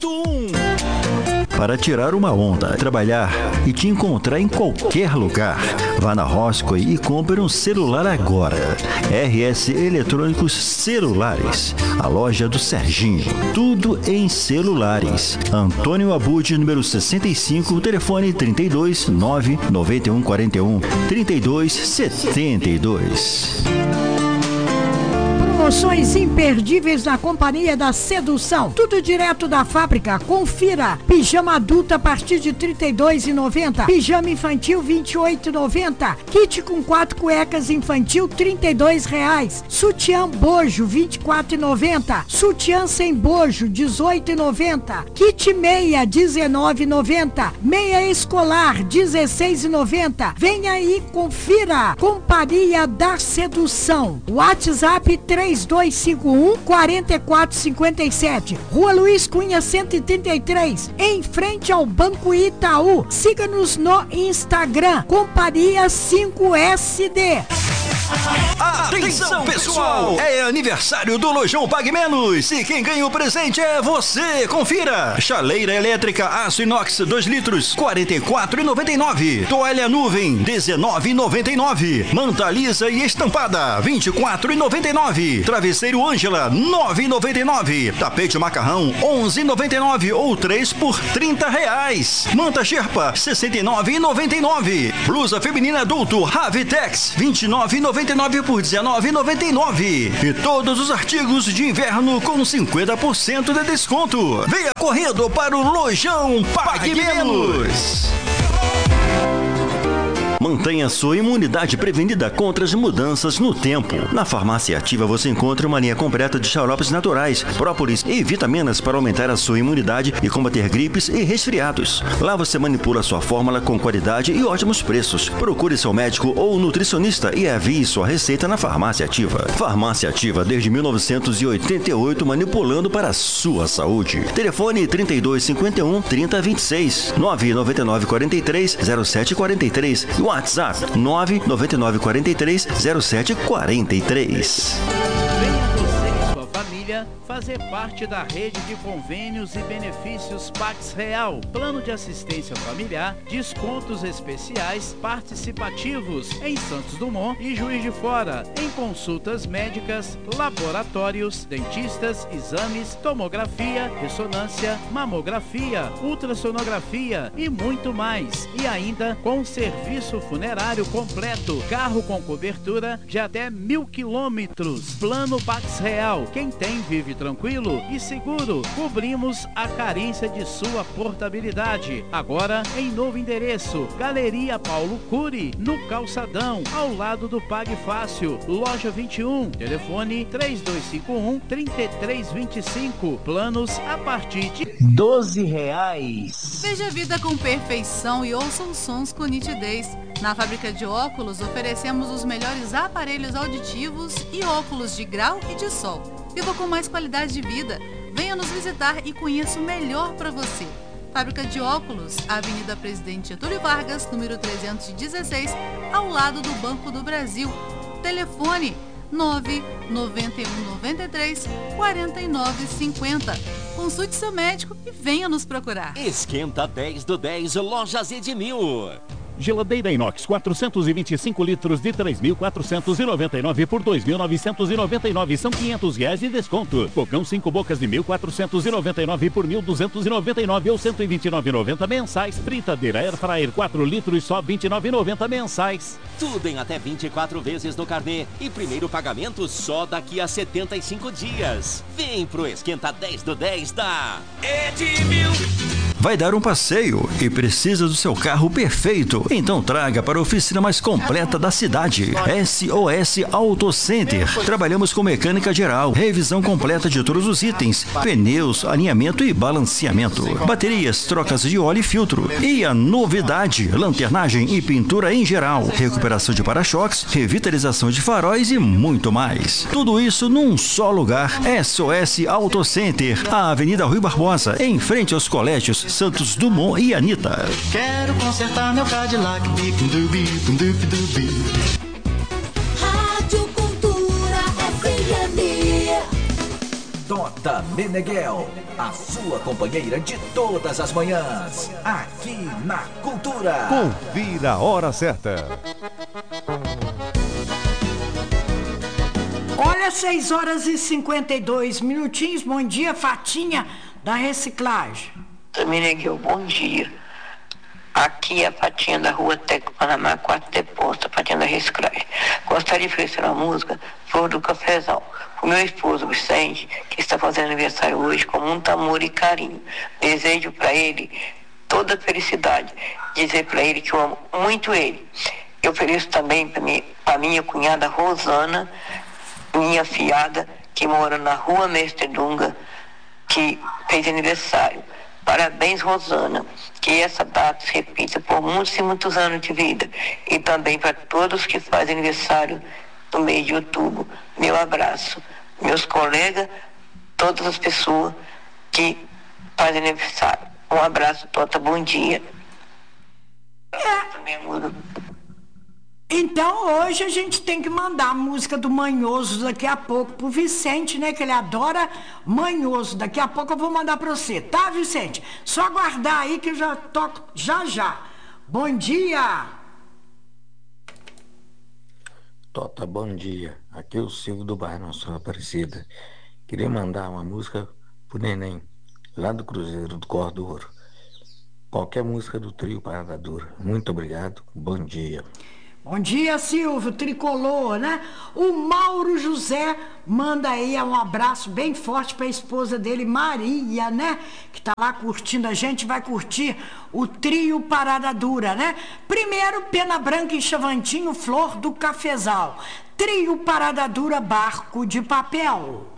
Posto 1. Para tirar uma onda, trabalhar e te encontrar em qualquer lugar. Vá na Roscoe e compre um celular agora. RS Eletrônicos Celulares, a loja do Serginho. Tudo em celulares. Antônio Abud, número 65, telefone 32 991 41 32 72. Promoções imperdíveis na Companhia da Sedução. Tudo direto da fábrica. Confira. Pijama adulto a partir de R$ 32,90. Pijama infantil R$ 28,90. Kit com 4 cuecas infantil R$ 32,00. Sutiã bojo R$ 24,90. Sutiã sem bojo R$ 18,90. Kit meia R$ 19,90. Meia escolar R$ 16,90. Venha aí, confira. Companhia da Sedução. WhatsApp 3251-4457. Rua Luiz Cunha 133, em frente ao Banco Itaú. Siga-nos no Instagram, Companhia 5SD. Atenção, pessoal! É aniversário do Lojão Pague Menos e quem ganha o presente é você! Confira! Chaleira elétrica aço inox 2 litros, R$ 44,99. Toalha nuvem, R$ 19,99. Manta lisa e estampada, R$ 24,99. Travesseiro Ângela, R$ 9,99. Tapete macarrão, R$ 11,99 ou 3 por R$ 30. Manta Sherpa, R$ 69,99. Blusa feminina adulto Ravitex, R$ 29,99 por R$ 19,99. E todos os artigos de inverno com 50% de desconto. Venha correndo para o Lojão Pague Menos. Mantenha sua imunidade prevenida contra as mudanças no tempo. Na Farmácia Ativa você encontra uma linha completa de xaropes naturais, própolis e vitaminas para aumentar a sua imunidade e combater gripes e resfriados. Lá você manipula sua fórmula com qualidade e ótimos preços. Procure seu médico ou nutricionista e envie sua receita na Farmácia Ativa. Farmácia Ativa desde 1988 manipulando para a sua saúde. Telefone 3251 3026 999 43 0743 e WhatsApp 999 43 0743. Família fazer parte da rede de convênios e benefícios Pax Real, plano de assistência familiar, descontos especiais participativos em Santos Dumont e Juiz de Fora, em consultas médicas, laboratórios, dentistas, exames, tomografia, ressonância, mamografia, ultrassonografia e muito mais. E ainda com serviço funerário completo, carro com cobertura de até 1.000 quilômetros. Plano Pax Real. Quem tem vive tranquilo e seguro. Cobrimos a carência de sua portabilidade. Agora em novo endereço, Galeria Paulo Cury, no Calçadão, ao lado do Pague Fácil, loja 21. Telefone 3251-3325. Planos a partir de R$12. Veja a vida com perfeição e ouça os sons com nitidez. Na fábrica de óculos oferecemos os melhores aparelhos auditivos e óculos de grau e de sol. Viva com mais qualidade de vida. Venha nos visitar e conheça o melhor para você. Fábrica de óculos, Avenida Presidente Getúlio Vargas, número 316, ao lado do Banco do Brasil. Telefone 99193-4950. Consulte seu médico e venha nos procurar. Esquenta 10 do 10, Lojas Edmil. Geladeira inox 425 litros de 3.499 por 2.999, são R$500 de desconto. Fogão 5 bocas de 1.499 por 1.299 ou 129,90 mensais. Fritadeira Air Fryer 4 litros só 29,90 mensais. Tudo em até 24 vezes no carnê e primeiro pagamento só daqui a 75 dias. Vem pro Esquenta 10 do 10 da Edmil. Vai dar um passeio e precisa do seu carro perfeito? Então traga para a oficina mais completa da cidade. SOS Auto Center. Trabalhamos com mecânica geral, revisão completa de todos os itens, pneus, alinhamento e balanceamento, baterias, trocas de óleo e filtro. E a novidade, lanternagem e pintura em geral, recuperação de para-choques, revitalização de faróis e muito mais. Tudo isso num só lugar. SOS Auto Center, a Avenida Rui Barbosa, em frente aos colégios Santos Dumont e Anitta. Quero consertar meu Cadillac. Rádio Cultura FM. Tota Meneghel, a sua companheira de todas as manhãs, aqui na Cultura. Confira a hora certa. Olha, 6 horas e 52 minutinhos. Bom dia, Fatinha da Reciclagem. Meneghel, bom dia. Aqui é a Fatinha da rua Teco Panamá, 4 Deposto, a Fatinha da Reciclagem. Gostaria de oferecer uma música, Flor do Cafezal, o meu esposo Vicente, que está fazendo aniversário hoje com muito amor e carinho. Desejo para ele toda a felicidade, dizer para ele que eu amo muito ele. Eu ofereço também para minha cunhada Rosana, minha filhada, que mora na rua Mestre Dunga, que fez aniversário. Parabéns, Rosana, que essa data se repita por muitos e muitos anos de vida. E também para todos que fazem aniversário no mês de outubro. Meu abraço. Meus colegas, todas as pessoas que fazem aniversário. Um abraço, Tota, bom dia. Então hoje a gente tem que mandar a música do Manhoso daqui a pouco pro Vicente, né? Que ele adora Manhoso. Daqui a pouco eu vou mandar pra você, tá, Vicente? Só aguardar aí que eu já toco já. Bom dia! Tota, bom dia. Aqui é o Silvio do bairro Nossa Aparecida. Queria mandar uma música pro Neném, lá do Cruzeiro do Cor do Ouro. Qualquer música do trio Parada Dura. Muito obrigado, bom dia. Bom dia, Silvio, tricolor, né? O Mauro José manda aí um abraço bem forte para a esposa dele, Maria, né? Que tá lá curtindo a gente, vai curtir o trio Parada Dura, né? Primeiro, Pena Branca e Chavantinho, Flor do Cafezal. Trio Parada Dura, Barco de Papel.